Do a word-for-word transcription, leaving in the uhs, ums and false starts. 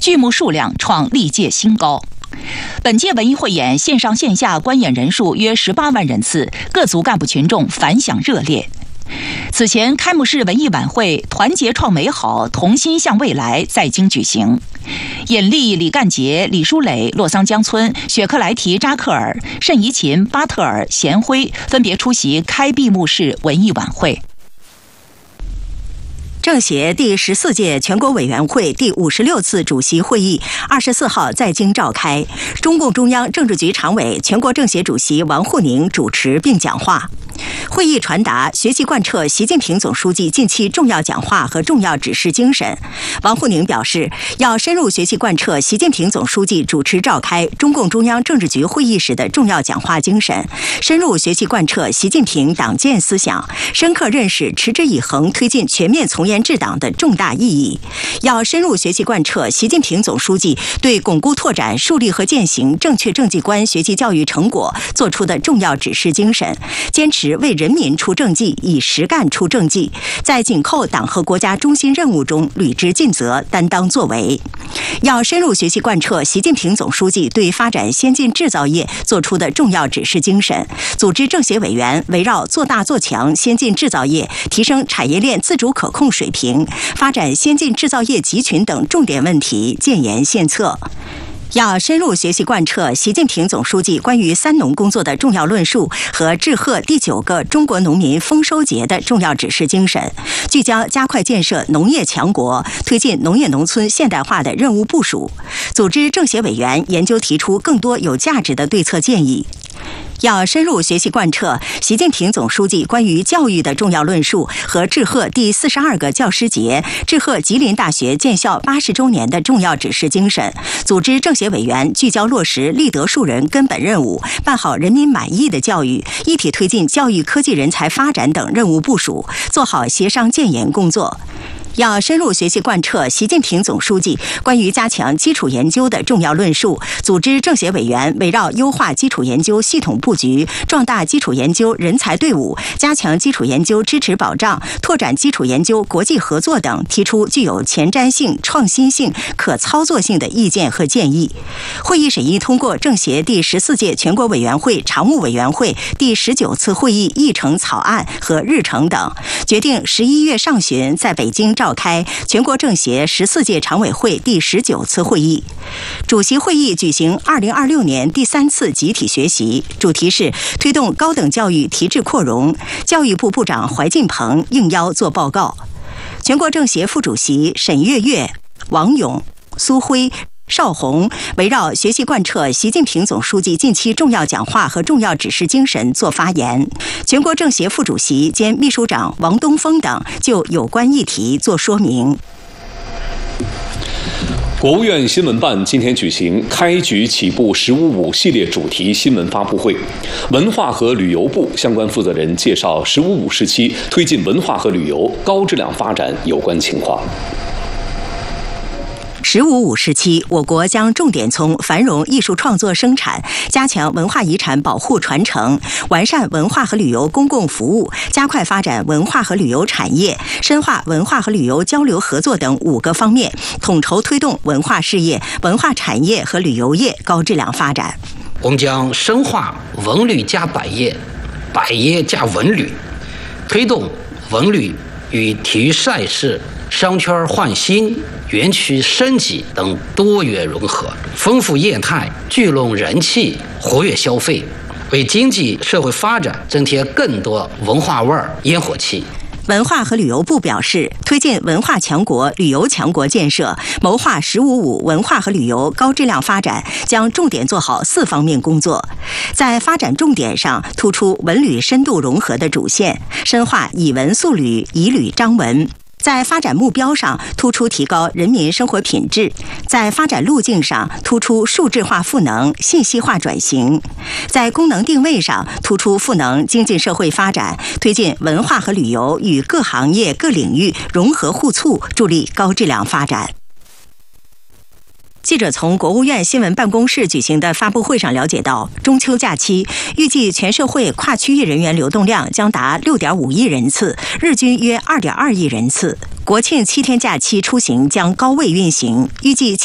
剧目数量创历届新高。本届文艺汇演线上线下观演人数约十八万人次，各族干部群众反响热烈。此前，开幕式文艺晚会“团结创美好，同心向未来”在京举行。尹力、李干杰、李书磊、洛桑江村、雪克莱提扎克尔、单怡琴、巴特尔、贤辉分别出席开闭幕式文艺晚会。 政协第十四届全国委员会第五十六次主席会议二十四号在京召开，中共中央政治局常委、全国政协主席王沪宁主持并讲话。会议传达学习贯彻习近平总书记近期重要讲话和重要指示精神。王沪宁表示，要深入学习贯彻习近平总书记主持召开中共中央政治局会议时的重要讲话精神，深入学习贯彻习近平党建思想，深刻认识持之以恒推进全面从严治党的重大意义。要深入学习贯彻习近平总书记对巩固拓展树立和践行正确政绩观学习教育成果作出的重要指示精神，坚持为人民出政绩，以实干出政绩，在紧扣党和国家中心任务中履职尽责，担当作为。要深入学习贯彻习近平总书记对发展先进制造业作出的重要指示精神，组织政协委员围绕做大做强先进制造业、提升产业链自主可控水平、发展先进制造业集群等重点问题建言献策。要深入学习贯彻习近平总书记关于三农工作的重要论述和致贺第九个中国农民丰收节的重要指示精神，聚焦加快建设农业强国、推进农业农村现代化的任务部署，组织政协委员研究提出更多有价值的对策建议。要深入学习贯彻习近平总书记关于教育的重要论述和致贺第四十二个教师节、致贺吉林大学建校八十周年的重要指示精神，组织政协委员聚焦落实立德树人根本任务，办好人民满意的教育，一体推进教育科技人才发展等任务部署，做好协商建言工作。要深入学习贯彻习近平总书记关于加强基础研究的重要论述，组织政协委员围绕优化基础研究系统布局、壮大基础研究人才队伍、加强基础研究支持保障、拓展基础研究国际合作等，提出具有前瞻性、创新性、可操作性的意见和建议。会议审议通过政协第十四届全国委员会常务委员会第十九次会议议程草案和日程等，决定十一月上旬在北京召开全国政协十四届常委会第十九次会议。主席会议举行二零二六年第三次集体学习，主题是推动高等教育提质扩容。教育部部长怀进鹏应邀作报告。全国政协副主席沈月月、王勇、苏辉、邵红围绕学习贯彻习近平总书记近期重要讲话和重要指示精神作发言，全国政协副主席兼秘书长王东峰等就有关议题作说明。 国务院新闻办今天举行开局起步十五五系列主题新闻发布会，文化和旅游部相关负责人介绍十五五时期推进文化和旅游高质量发展有关情况。 十五五时期，我国将重点从繁荣艺术创作生产、加强文化遗产保护传承、完善文化和旅游公共服务、加快发展文化和旅游产业、深化文化和旅游交流合作等五个方面，统筹推动文化事业、文化产业和旅游业高质量发展。 我们将深化文旅加百业、百业加文旅，推动文旅与体育赛事、商圈换新、园区升级等多元融合，丰富业态，聚拢人气，活跃消费，为经济社会发展增添更多文化味儿、烟火气。 文化和旅游部表示，推进文化强国、旅游强国建设，谋划“十五五”文化和旅游高质量发展，将重点做好四方面工作。在发展重点上，突出文旅深度融合的主线，深化以文塑旅、以旅彰文。在发展目标上，突出提高人民生活品质；在发展路径上，突出数字化赋能、信息化转型；在功能定位上，突出赋能经济社会发展，推进文化和旅游与各行业各领域融合互促，助力高质量发展。记者从国务院新闻办公室举行的发布会上了解到，中秋假期预计全社会跨区域人员流动量将达 六点五亿人次，日均约 二点二亿人次。国庆七天假期出行将高位运行，预计